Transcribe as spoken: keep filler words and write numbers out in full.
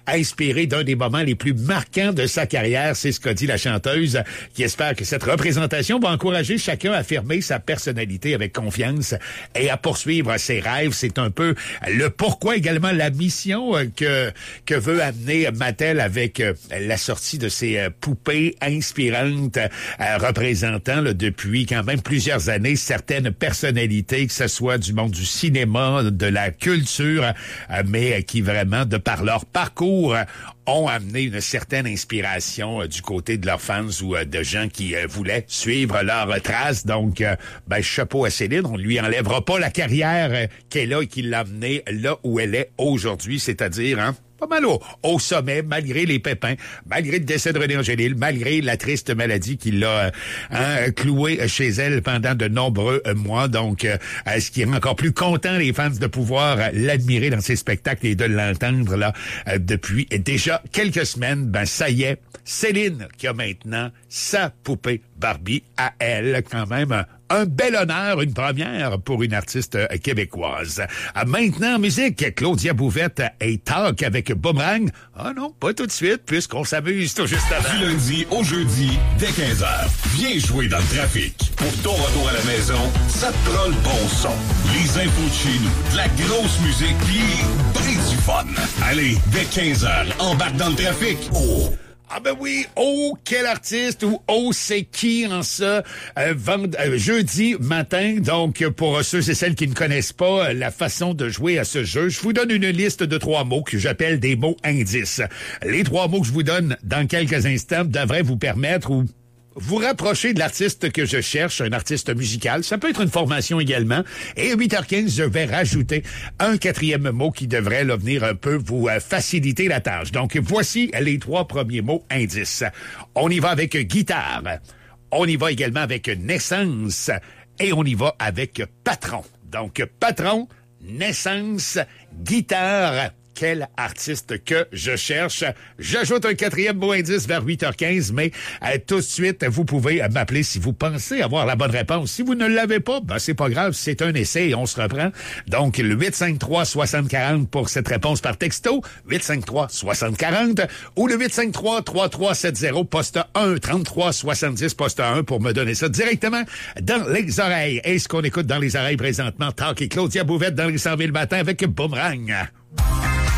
inspiré d'un des moments les plus marquants de sa carrière. C'est ce qu'a dit la chanteuse, qui espère que cette représentation va encourager chacun à affirmer sa personnalité avec confiance et à poursuivre ses rêves. C'est un peu le pourquoi, également la mission que que veut amener Mattel avec la sortie de ses poupées inspirantes, représentant là, depuis quand même plusieurs années certaines personnalités, que ce soit du monde du cinéma, de la culture, mais qui vraiment, de par leur parcours, ont amené une certaine inspiration du côté de leurs fans ou de gens qui voulaient suivre leurs traces. Donc, ben, chapeau à Céline. On lui enlèvera pas la carrière qu'elle a et qui l'a amenée là où elle est aujourd'hui, c'est-à-dire, hein, pas mal au, au sommet, malgré les pépins, malgré le décès de René Angélil, malgré la triste maladie qui l'a hein, cloué chez elle pendant de nombreux mois. Donc, euh, ce qui rend encore plus content les fans de pouvoir l'admirer dans ses spectacles et de l'entendre là euh, depuis déjà quelques semaines. Ben, ça y est, Céline qui a maintenant sa poupée Barbie à elle, quand même un, un bel honneur, une première pour une artiste québécoise. Maintenant, en musique, Claudia Bouvette et Talk avec Boomerang. Ah non, pas tout de suite, puisqu'on s'amuse tout juste avant. Du lundi au jeudi, dès quinze heures. Viens jouer dans le trafic. Pour ton retour à la maison, ça te prend le bon son. Les infos de chez nous, de la grosse musique, puis brise du fun. Allez, dès quinze heures, embarque dans le trafic. Oh! Ah ben oui, oh, quel artiste, ou oh, c'est qui en ça, euh, vend, euh, jeudi matin. Donc, pour ceux et celles qui ne connaissent pas la façon de jouer à ce jeu, je vous donne une liste de trois mots que j'appelle des mots indices. Les trois mots que je vous donne dans quelques instants devraient vous permettre ou vous rapprochez de l'artiste que je cherche, un artiste musical. Ça peut être une formation également. Et à huit heures quinze, je vais rajouter un quatrième mot qui devrait là, venir un peu vous euh, faciliter la tâche. Donc, voici les trois premiers mots indices. On y va avec guitare. On y va également avec naissance. Et on y va avec patron. Donc, patron, naissance, guitare. Quel artiste que je cherche. J'ajoute un quatrième mot indice vers huit heures quinze, mais euh, tout de suite, vous pouvez m'appeler si vous pensez avoir la bonne réponse. Si vous ne l'avez pas, ben c'est pas grave, c'est un essai et on se reprend. Donc, le huit cinq trois soixante quarante pour cette réponse par texto, huit cinq trois soixante quarante, ou le huit cinq trois trois trois sept zéro, poste un, trente-trois soixante-dix, poste un, pour me donner ça directement dans les oreilles. Et ce qu'on écoute dans les oreilles présentement, Talk et Claudia Bouvette dans les cent mille matin avec Boomerang.